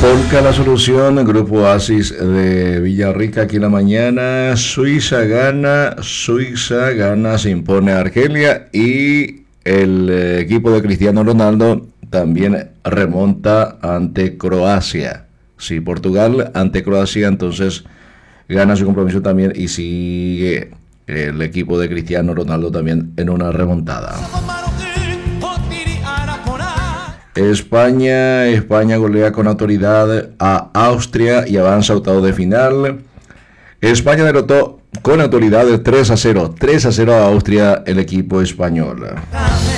Polka la solución, el grupo Oasis de Villarrica aquí en la mañana. Suiza gana, se impone a Argelia y el equipo de Cristiano Ronaldo también remonta ante Croacia. Sí, Portugal ante Croacia, entonces gana su compromiso también y sigue el equipo de Cristiano Ronaldo también en una remontada. España golea con autoridad a Austria y avanza a octavos de final. España derrotó con autoridad 3-0 a Austria el equipo español.